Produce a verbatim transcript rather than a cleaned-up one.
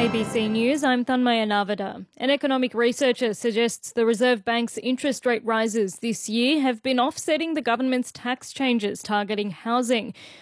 A B C News, I'm Thanmaya Navada. An economic researcher suggests the Reserve Bank's interest rate rises this year have been offsetting the government's tax changes targeting housing.